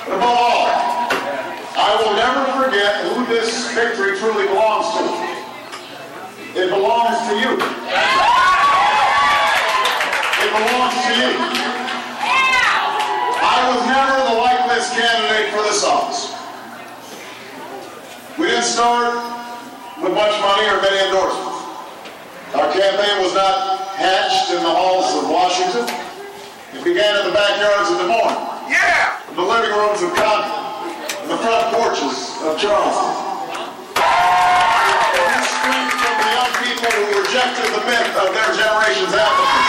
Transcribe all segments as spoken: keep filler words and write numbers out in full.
Above all, I will never forget who this victory truly belongs to. It belongs to you. It belongs to you. I was never the likeliest candidate for this office. We didn't start with much money or many endorsements. Our campaign was not hatched in the halls of Washington. It began in the backyards of Des Moines. Yeah! In the living rooms of Congress. In the front porches of Charleston. This springs from the young people who rejected the myth of their generation's apathy.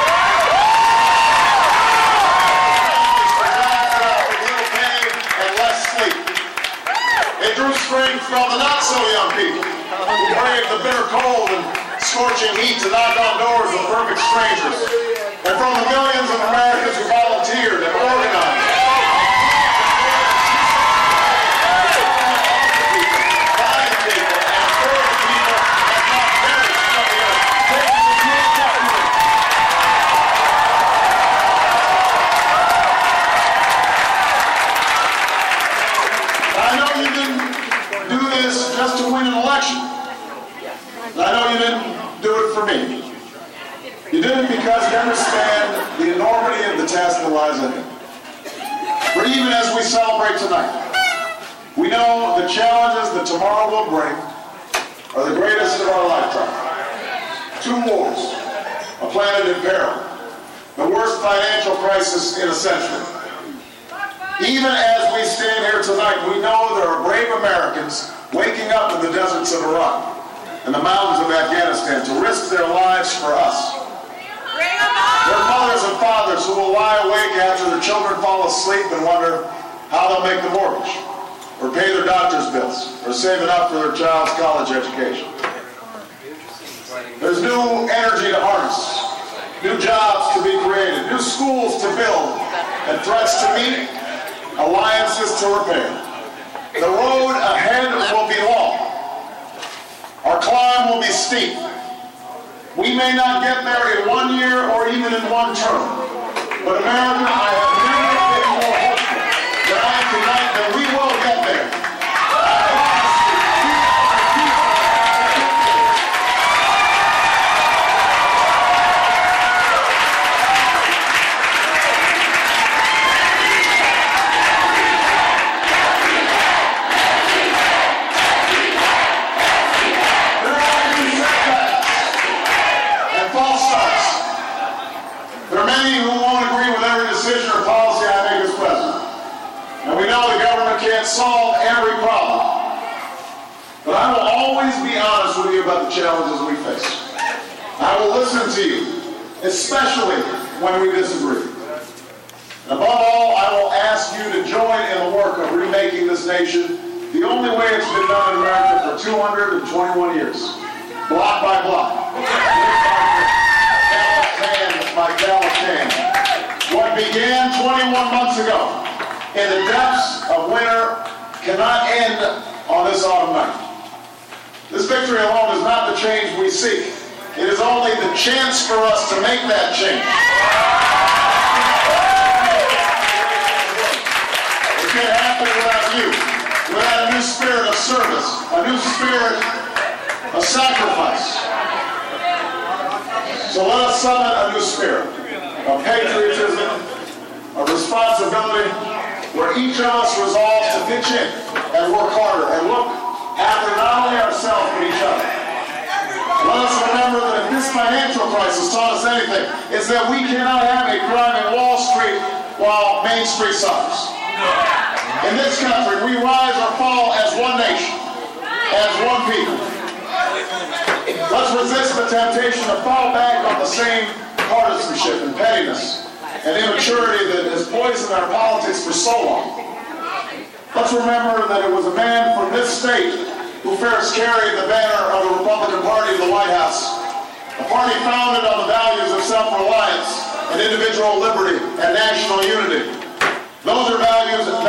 It drew strength from the not-so-young people who braved the bitter cold and scorching heat to knock on doors of perfect strangers, and from the millions of Americans who volunteered and organized. Find people and serve people and not perish from the earth. I know you didn't do this just to win an election. I know you didn't do it for me. You did it because you understand the enormity of the task that lies ahead. For even as we celebrate tonight, we know the challenges that tomorrow will bring are the greatest of our lifetime. Two wars, a planet in peril, the worst financial crisis in a century. Even as we stand here tonight, we know there are brave Americans waking up in the deserts of Iraq and the mountains of Afghanistan to risk their lives for us. There are mothers and fathers who will lie awake after their children fall asleep and wonder how they'll make the mortgage, or pay their doctor's bills, or save enough for their child's college education. There's new energy to harness, new jobs to be created, new schools to build, and threats to meet, alliances to repair. The road ahead will be long. Our climb will be steep. We may not get there in one year or even in one term. But America, I have never been more hopeful than I am tonight that we will get there. There are many who won't agree with every decision or policy I make as president. And we know the government can't solve every problem. But I will always be honest with you about the challenges we face. I will listen to you, especially when we disagree. And above all, I will ask you to join in the work of remaking this nation the only way it's been done in America for two hundred twenty-one years. Block by block. By Gallatin. What began twenty-one months ago in the depths of winter cannot end on this autumn night. This victory alone is not the change we seek. It is only the chance for us to make that change. It can't happen without you, without a new spirit of service, a new spirit of sacrifice. So let us summon a new spirit of patriotism, of responsibility, where each of us resolves to pitch in and work harder and look after not only ourselves but each other. Let us remember that if this financial crisis taught us anything, it's that we cannot have a crime in Wall Street while Main Street suffers. In this country, we rise or fall as one nation, as one people. Let's resist the temptation to fall back on the same partisanship and pettiness and immaturity that has poisoned our politics for so long. Let's remember that it was a man from this state who first carried the banner of the Republican Party to the White House, a party founded on the values of self-reliance and individual liberty and national unity. Those are values